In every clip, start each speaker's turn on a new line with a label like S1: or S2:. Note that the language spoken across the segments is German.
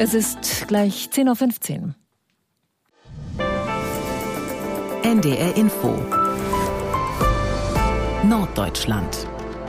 S1: Es ist gleich 10:15 Uhr.
S2: NDR Info Norddeutschland.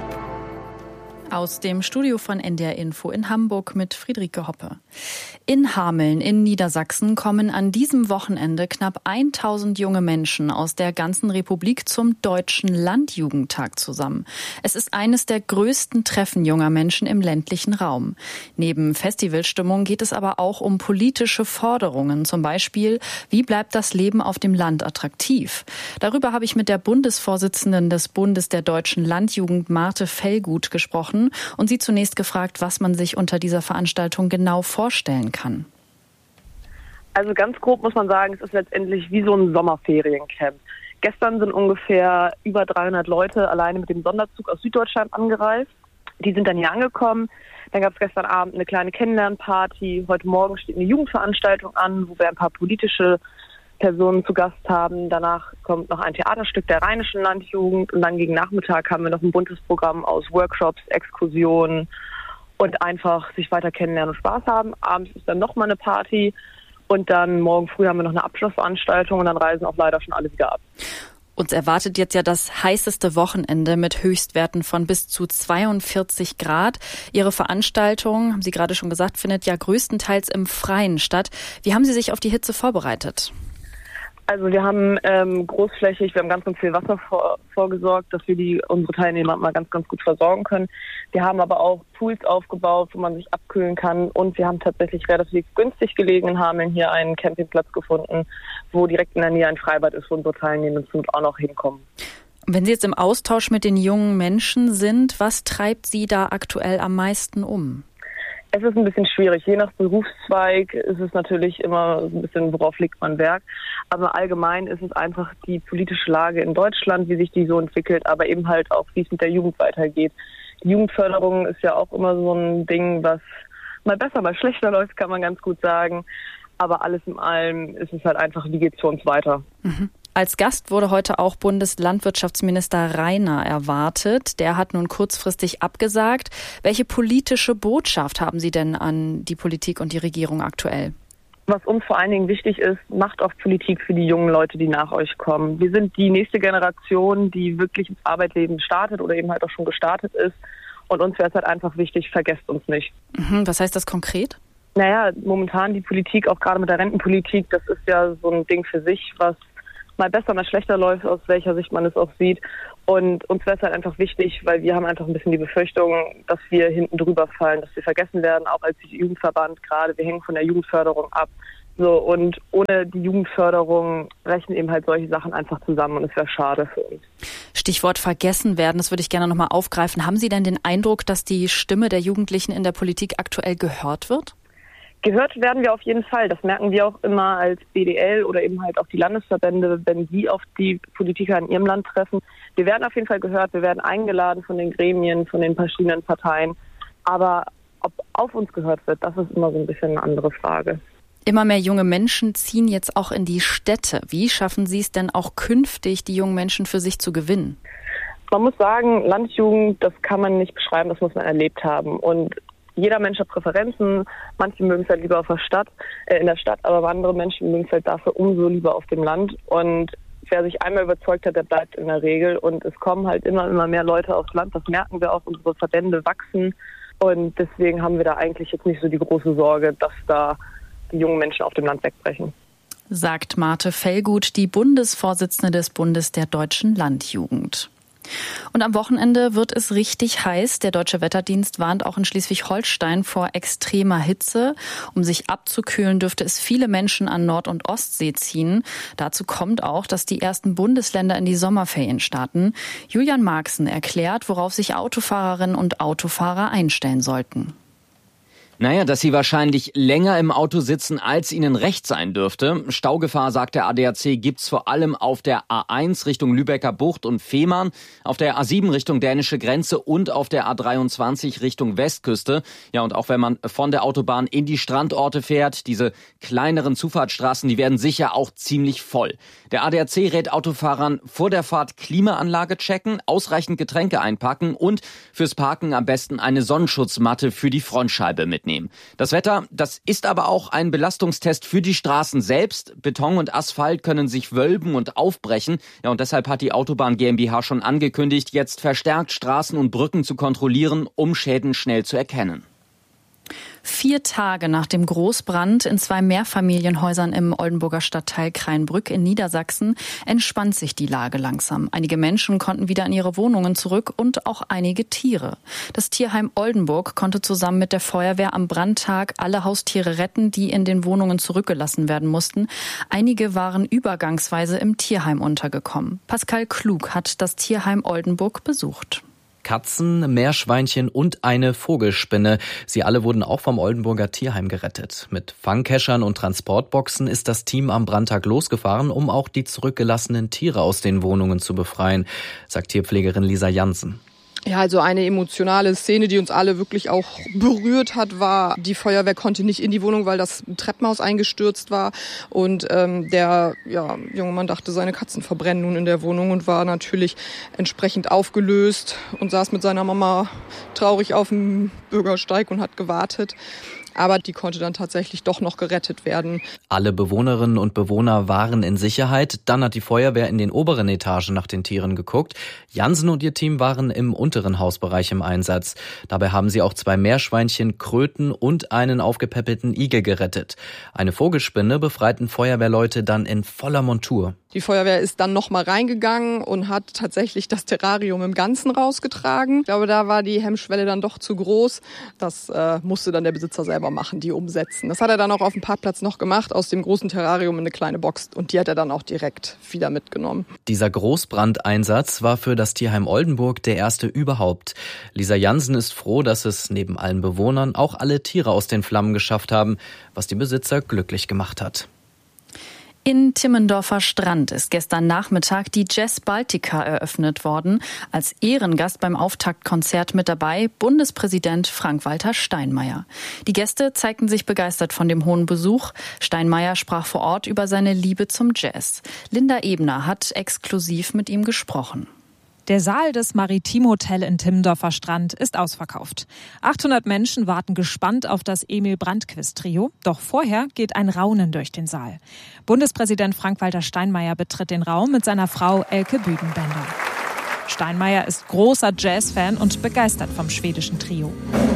S3: Aus dem Studio von NDR Info in Hamburg mit Friederike Hoppe. In Hameln in Niedersachsen kommen an diesem Wochenende knapp 1000 junge Menschen aus der ganzen Republik zum Deutschen Landjugendtag zusammen. Es ist eines der größten Treffen junger Menschen im ländlichen Raum. Neben Festivalstimmung geht es aber auch um politische Forderungen. Zum Beispiel, wie bleibt das Leben auf dem Land attraktiv? Darüber habe ich mit der Bundesvorsitzenden des Bundes der Deutschen Landjugend, Marte Fellgut, gesprochen und sie zunächst gefragt, was man sich unter dieser Veranstaltung genau vorstellen kann.
S4: Also ganz grob muss man sagen, es ist letztendlich wie so ein Sommerferiencamp. Gestern sind ungefähr über 300 Leute alleine mit dem Sonderzug aus Süddeutschland angereist. Die sind dann hier angekommen. Dann gab es gestern Abend eine kleine Kennenlernparty. Heute Morgen steht eine Jugendveranstaltung an, wo wir ein paar politische Personen zu Gast haben. Danach kommt noch ein Theaterstück der Rheinischen Landjugend und dann gegen Nachmittag haben wir noch ein buntes Programm aus Workshops, Exkursionen und einfach sich weiter kennenlernen und Spaß haben. Abends ist dann nochmal eine Party und dann morgen früh haben wir noch eine Abschlussveranstaltung und dann reisen auch leider schon alle wieder ab.
S3: Uns erwartet jetzt ja das heißeste Wochenende mit Höchstwerten von bis zu 42 Grad. Ihre Veranstaltung, haben Sie gerade schon gesagt, findet ja größtenteils im Freien statt. Wie haben Sie sich auf die Hitze vorbereitet?
S4: Also wir haben großflächig, wir haben ganz viel Wasser vorgesorgt, dass wir unsere Teilnehmer mal ganz gut versorgen können. Wir haben aber auch Pools aufgebaut, wo man sich abkühlen kann und wir haben tatsächlich relativ günstig gelegen in Hameln hier einen Campingplatz gefunden, wo direkt in der Nähe ein Freibad ist, wo unsere Teilnehmer auch noch hinkommen.
S3: Wenn Sie jetzt im Austausch mit den jungen Menschen sind, was treibt Sie da aktuell am meisten um?
S4: Es ist ein bisschen schwierig. Je nach Berufszweig ist es natürlich immer ein bisschen, worauf legt man Wert. Aber allgemein ist es einfach die politische Lage in Deutschland, wie sich die so entwickelt, aber eben halt auch, wie es mit der Jugend weitergeht. Die Jugendförderung ist ja auch immer so ein Ding, was mal besser, mal schlechter läuft, kann man ganz gut sagen. Aber alles in allem ist es halt einfach, wie geht es für uns weiter?
S3: Mhm. Als Gast wurde heute auch Bundeslandwirtschaftsminister Rainer erwartet. Der hat nun kurzfristig abgesagt. Welche politische Botschaft haben Sie denn an die Politik und die Regierung aktuell?
S4: Was uns vor allen Dingen wichtig ist, macht auch Politik für die jungen Leute, die nach euch kommen. Wir sind die nächste Generation, die wirklich ins Arbeitsleben startet oder eben halt auch schon gestartet ist. Und uns wäre es halt einfach wichtig, vergesst uns nicht.
S3: Was heißt das konkret?
S4: Naja, momentan die Politik, auch gerade mit der Rentenpolitik, das ist ja so ein Ding für sich, was mal besser, mal schlechter läuft, aus welcher Sicht man es auch sieht. Und uns wäre es halt einfach wichtig, weil wir haben einfach ein bisschen die Befürchtung, dass wir hinten drüber fallen, dass wir vergessen werden, auch als Jugendverband gerade. Wir hängen von der Jugendförderung ab. So, und ohne die Jugendförderung rechnen eben halt solche Sachen einfach zusammen und es wäre schade für uns.
S3: Stichwort vergessen werden, das würde ich gerne nochmal aufgreifen. Haben Sie denn den Eindruck, dass die Stimme der Jugendlichen in der Politik aktuell gehört wird?
S4: Gehört werden wir auf jeden Fall. Das merken wir auch immer als BDL oder eben halt auch die Landesverbände, wenn sie auf die Politiker in ihrem Land treffen. Wir werden auf jeden Fall gehört, wir werden eingeladen von den Gremien, von den verschiedenen Parteien. Aber ob auf uns gehört wird, das ist immer so ein bisschen eine andere Frage.
S3: Immer mehr junge Menschen ziehen jetzt auch in die Städte. Wie schaffen Sie es denn auch künftig, die jungen Menschen für sich zu gewinnen?
S4: Man muss sagen, Landjugend, das kann man nicht beschreiben, das muss man erlebt haben. Und jeder Mensch hat Präferenzen. Manche mögen es halt lieber auf in der Stadt, aber andere Menschen mögen es halt dafür umso lieber auf dem Land. Und wer sich einmal überzeugt hat, der bleibt in der Regel. Und es kommen halt immer mehr Leute aufs Land. Das merken wir auch. Unsere Verbände wachsen. Und deswegen haben wir da eigentlich jetzt nicht so die große Sorge, dass da die jungen Menschen auf dem Land wegbrechen.
S3: Sagt Marte Fellgut, die Bundesvorsitzende des Bundes der Deutschen Landjugend. Und am Wochenende wird es richtig heiß. Der Deutsche Wetterdienst warnt auch in Schleswig-Holstein vor extremer Hitze. Um sich abzukühlen, dürfte es viele Menschen an Nord- und Ostsee ziehen. Dazu kommt auch, dass die ersten Bundesländer in die Sommerferien starten. Julian Marxen erklärt, worauf sich Autofahrerinnen und Autofahrer einstellen sollten.
S5: Naja, dass sie wahrscheinlich länger im Auto sitzen, als ihnen recht sein dürfte. Staugefahr, sagt der ADAC, gibt's vor allem auf der A1 Richtung Lübecker Bucht und Fehmarn, auf der A7 Richtung dänische Grenze und auf der A23 Richtung Westküste. Ja, und auch wenn man von der Autobahn in die Strandorte fährt, diese kleineren Zufahrtsstraßen, die werden sicher auch ziemlich voll. Der ADAC rät Autofahrern vor der Fahrt Klimaanlage checken, ausreichend Getränke einpacken und fürs Parken am besten eine Sonnenschutzmatte für die Frontscheibe mitnehmen. mitnehmen. Das Wetter, das ist aber auch ein Belastungstest für die Straßen selbst. Beton und Asphalt können sich wölben und aufbrechen. Ja, und deshalb hat die Autobahn GmbH schon angekündigt, jetzt verstärkt Straßen und Brücken zu kontrollieren, um Schäden schnell zu erkennen.
S3: 4 Tage nach dem Großbrand in 2 Mehrfamilienhäusern im Oldenburger Stadtteil Kreinbrück in Niedersachsen entspannt sich die Lage langsam. Einige Menschen konnten wieder in ihre Wohnungen zurück und auch einige Tiere. Das Tierheim Oldenburg konnte zusammen mit der Feuerwehr am Brandtag alle Haustiere retten, die in den Wohnungen zurückgelassen werden mussten. Einige waren übergangsweise im Tierheim untergekommen. Pascal Klug hat das Tierheim Oldenburg besucht.
S6: Katzen, Meerschweinchen und eine Vogelspinne. Sie alle wurden auch vom Oldenburger Tierheim gerettet. Mit Fangkeschern und Transportboxen ist das Team am Brandtag losgefahren, um auch die zurückgelassenen Tiere aus den Wohnungen zu befreien, sagt Tierpflegerin Lisa Jansen.
S7: Ja, also eine emotionale Szene, die uns alle wirklich auch berührt hat, war, die Feuerwehr konnte nicht in die Wohnung, weil das Treppenhaus eingestürzt war. Und der junge Mann dachte, seine Katzen verbrennen nun in der Wohnung und war natürlich entsprechend aufgelöst und saß mit seiner Mama traurig auf dem Bürgersteig und hat gewartet. Aber die konnte dann tatsächlich doch noch gerettet werden.
S6: Alle Bewohnerinnen und Bewohner waren in Sicherheit. Dann hat die Feuerwehr in den oberen Etagen nach den Tieren geguckt. Jansen und ihr Team waren im unteren Hausbereich im Einsatz. Dabei haben sie auch 2 Meerschweinchen, Kröten und einen aufgepäppelten Igel gerettet. Eine Vogelspinne befreiten Feuerwehrleute dann in voller Montur.
S7: Die Feuerwehr ist dann noch mal reingegangen und hat tatsächlich das Terrarium im Ganzen rausgetragen. Ich glaube, da war die Hemmschwelle dann doch zu groß. Das musste dann der Besitzer selber machen, die umsetzen. Das hat er dann auch auf dem Parkplatz noch gemacht, aus dem großen Terrarium in eine kleine Box. Und die hat er dann auch direkt wieder mitgenommen.
S6: Dieser Großbrandeinsatz war für das Tierheim Oldenburg der erste überhaupt. Lisa Jansen ist froh, dass es neben allen Bewohnern auch alle Tiere aus den Flammen geschafft haben, was die Besitzer glücklich gemacht hat.
S3: In Timmendorfer Strand ist gestern Nachmittag die Jazz Baltica eröffnet worden. Als Ehrengast beim Auftaktkonzert mit dabei Bundespräsident Frank-Walter Steinmeier. Die Gäste zeigten sich begeistert von dem hohen Besuch. Steinmeier sprach vor Ort über seine Liebe zum Jazz. Linda Ebner hat exklusiv mit ihm gesprochen.
S8: Der Saal des Maritim Hotel in Timmendorfer Strand ist ausverkauft. 800 Menschen warten gespannt auf das Emil Brandtquist-Trio. Doch vorher geht ein Raunen durch den Saal. Bundespräsident Frank-Walter Steinmeier betritt den Raum mit seiner Frau Elke Büdenbender. Steinmeier ist großer Jazz-Fan und begeistert vom schwedischen Trio.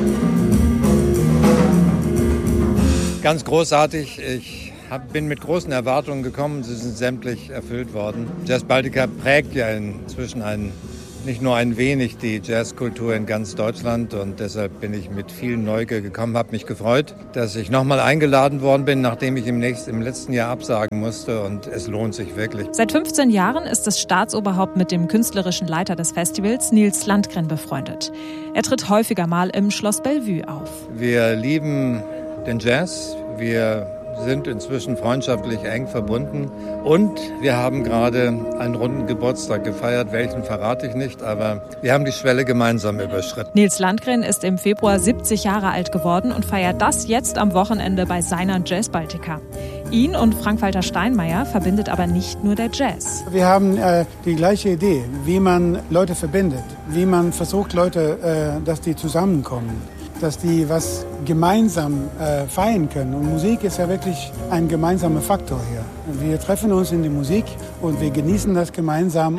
S9: Ganz großartig. Ich bin mit großen Erwartungen gekommen, sie sind sämtlich erfüllt worden. Jazz Baltica prägt ja inzwischen nicht nur ein wenig die Jazzkultur in ganz Deutschland und deshalb bin ich mit viel Neugier gekommen, habe mich gefreut, dass ich nochmal eingeladen worden bin, nachdem ich im letzten Jahr absagen musste und es lohnt sich wirklich.
S8: Seit 15 Jahren ist das Staatsoberhaupt mit dem künstlerischen Leiter des Festivals, Nils Landgren, befreundet. Er tritt häufiger mal im Schloss Bellevue auf.
S9: Wir lieben den Jazz, wir sind inzwischen freundschaftlich eng verbunden und wir haben gerade einen runden Geburtstag gefeiert, welchen verrate ich nicht, aber wir haben die Schwelle gemeinsam überschritten.
S8: Nils Landgren ist im Februar 70 Jahre alt geworden und feiert das jetzt am Wochenende bei seiner Jazz Baltica. Ihn und Frank-Walter Steinmeier verbindet aber nicht nur der Jazz.
S10: Wir haben die gleiche Idee, wie man Leute verbindet, wie man versucht, Leute, dass die zusammenkommen, dass die was gemeinsam feiern können. Und Musik ist ja wirklich ein gemeinsamer Faktor hier. Wir treffen uns in der Musik und wir genießen das gemeinsam.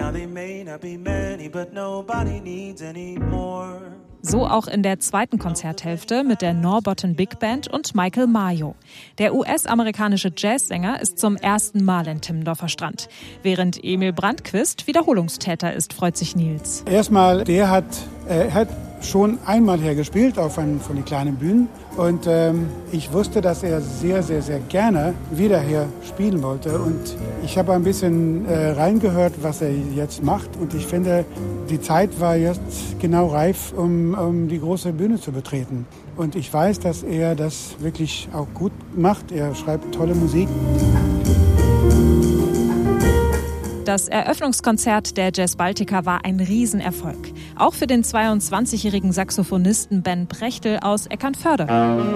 S8: So auch in der zweiten Konzerthälfte mit der Norbotten Big Band und Michael Mayo. Der US-amerikanische Jazzsänger ist zum ersten Mal in Timmendorfer Strand. Während Emil Brandtquist Wiederholungstäter ist, freut sich Nils.
S10: Erstmal, er hat schon einmal hier gespielt auf einem von den kleinen Bühnen und ich wusste, dass er sehr, sehr, sehr gerne wieder hier spielen wollte und ich habe ein bisschen reingehört, was er jetzt macht und ich finde, die Zeit war jetzt genau reif, um die große Bühne zu betreten und ich weiß, dass er das wirklich auch gut macht, er schreibt tolle Musik.
S8: Das Eröffnungskonzert der Jazz Baltica war ein Riesenerfolg. Auch für den 22-jährigen Saxophonisten Ben Prechtel aus Eckernförde.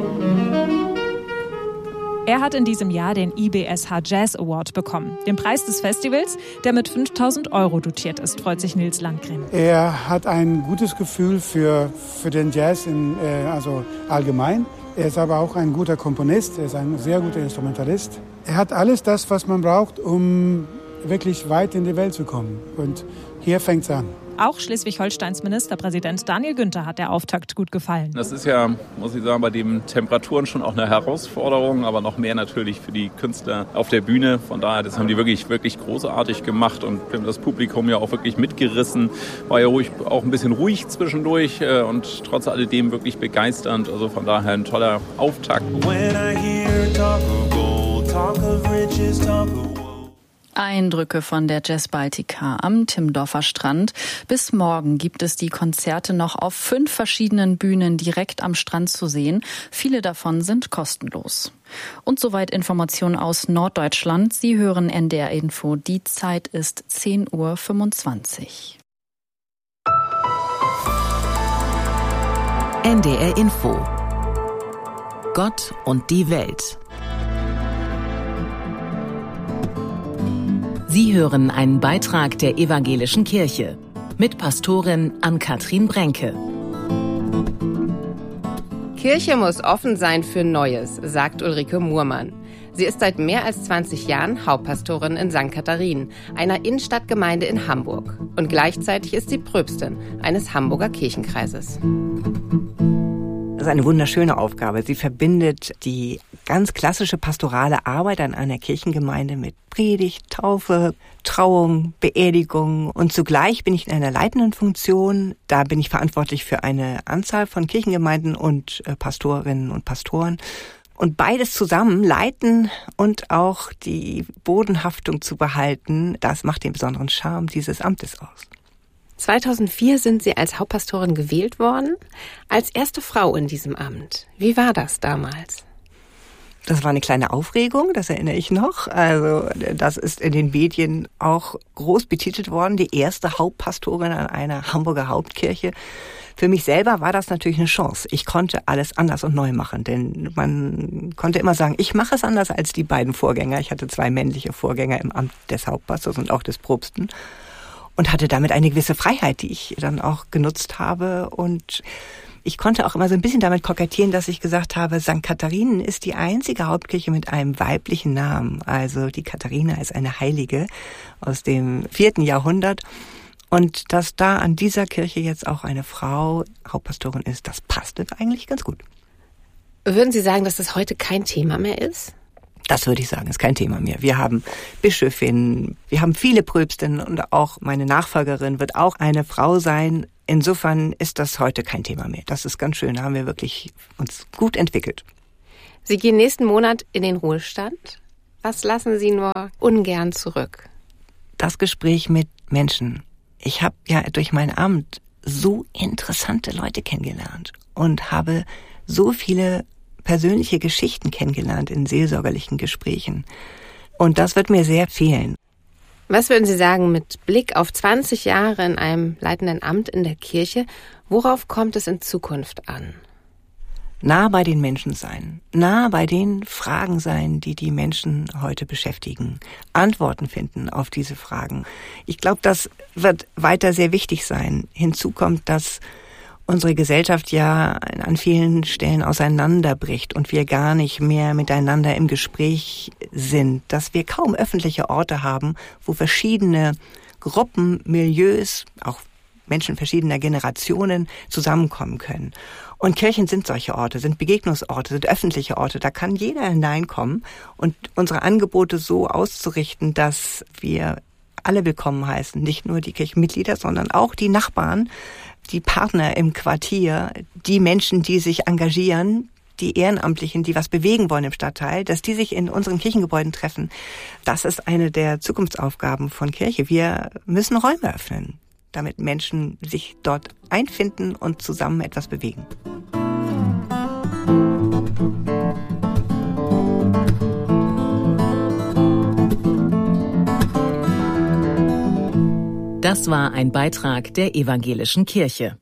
S8: Er hat in diesem Jahr den IBSH Jazz Award bekommen, den Preis des Festivals, der mit 5.000 € dotiert ist, freut sich Nils Landgren.
S10: Er hat ein gutes Gefühl für den Jazz also allgemein. Er ist aber auch ein guter Komponist, er ist ein sehr guter Instrumentalist. Er hat alles das, was man braucht, um wirklich weit in die Welt zu kommen. Und hier fängt es an.
S8: Auch Schleswig-Holsteins Ministerpräsident Daniel Günther hat der Auftakt gut gefallen.
S11: Das ist ja, muss ich sagen, bei den Temperaturen schon auch eine Herausforderung, aber noch mehr natürlich für die Künstler auf der Bühne. Von daher, das haben die wirklich, wirklich großartig gemacht und wir haben das Publikum ja auch wirklich mitgerissen. War ja ruhig, auch ein bisschen ruhig zwischendurch und trotz alledem wirklich begeisternd. Also von daher ein toller Auftakt. When I hear talk of gold, talk of riches, talk of
S3: Eindrücke von der Jazz Baltica am Timmendorfer Strand. Bis morgen gibt es die Konzerte noch auf 5 verschiedenen Bühnen direkt am Strand zu sehen. Viele davon sind kostenlos. Und soweit Informationen aus Norddeutschland. Sie hören NDR Info. Die Zeit ist 10:25 Uhr.
S2: NDR Info. Gott und die Welt. Sie hören einen Beitrag der Evangelischen Kirche mit Pastorin Ann-Kathrin Brenke.
S12: Kirche muss offen sein für Neues, sagt Ulrike Muhrmann. Sie ist seit mehr als 20 Jahren Hauptpastorin in St. Katharinen, einer Innenstadtgemeinde in Hamburg. Und gleichzeitig ist sie Pröpstin eines Hamburger Kirchenkreises.
S13: Das ist eine wunderschöne Aufgabe. Sie verbindet die ganz klassische pastorale Arbeit an einer Kirchengemeinde mit Predigt, Taufe, Trauung, Beerdigung. Und zugleich bin ich in einer leitenden Funktion. Da bin ich verantwortlich für eine Anzahl von Kirchengemeinden und Pastorinnen und Pastoren. Und beides zusammen, leiten und auch die Bodenhaftung zu behalten, das macht den besonderen Charme dieses Amtes aus.
S12: 2004 sind Sie als Hauptpastorin gewählt worden, als erste Frau in diesem Amt. Wie war das damals?
S13: Das war eine kleine Aufregung, das erinnere ich noch. Also das ist in den Medien auch groß betitelt worden, die erste Hauptpastorin an einer Hamburger Hauptkirche. Für mich selber war das natürlich eine Chance. Ich konnte alles anders und neu machen, denn man konnte immer sagen, ich mache es anders als die beiden Vorgänger. Ich hatte 2 männliche Vorgänger im Amt des Hauptpastors und auch des Propsten. Und hatte damit eine gewisse Freiheit, die ich dann auch genutzt habe. Und ich konnte auch immer so ein bisschen damit kokettieren, dass ich gesagt habe, St. Katharinen ist die einzige Hauptkirche mit einem weiblichen Namen. Also die Katharina ist eine Heilige aus dem 4. Jahrhundert. Und dass da an dieser Kirche jetzt auch eine Frau Hauptpastorin ist, das passte eigentlich ganz gut.
S12: Würden Sie sagen, dass das heute kein Thema mehr ist?
S13: Das würde ich sagen, ist kein Thema mehr. Wir haben Bischöfinnen, wir haben viele Pröpstinnen und auch meine Nachfolgerin wird auch eine Frau sein. Insofern ist das heute kein Thema mehr. Das ist ganz schön, da haben wir wirklich uns gut entwickelt.
S12: Sie gehen nächsten Monat in den Ruhestand. Was lassen Sie nur ungern zurück?
S13: Das Gespräch mit Menschen. Ich habe ja durch mein Amt so interessante Leute kennengelernt und habe so viele persönliche Geschichten kennengelernt in seelsorgerlichen Gesprächen. Und das wird mir sehr fehlen.
S12: Was würden Sie sagen mit Blick auf 20 Jahre in einem leitenden Amt in der Kirche? Worauf kommt es in Zukunft an?
S13: Nah bei den Menschen sein. Nah bei den Fragen sein, die die Menschen heute beschäftigen. Antworten finden auf diese Fragen. Ich glaube, das wird weiter sehr wichtig sein. Hinzu kommt, dass unsere Gesellschaft ja an vielen Stellen auseinanderbricht und wir gar nicht mehr miteinander im Gespräch sind, dass wir kaum öffentliche Orte haben, wo verschiedene Gruppen, Milieus, auch Menschen verschiedener Generationen zusammenkommen können. Und Kirchen sind solche Orte, sind Begegnungsorte, sind öffentliche Orte. Da kann jeder hineinkommen und unsere Angebote so auszurichten, dass wir alle willkommen heißen. Nicht nur die Kirchenmitglieder, sondern auch die Nachbarn, die Partner im Quartier, die Menschen, die sich engagieren, die Ehrenamtlichen, die was bewegen wollen im Stadtteil, dass die sich in unseren Kirchengebäuden treffen. Das ist eine der Zukunftsaufgaben von Kirche. Wir müssen Räume öffnen, damit Menschen sich dort einfinden und zusammen etwas bewegen.
S2: Das war ein Beitrag der Evangelischen Kirche.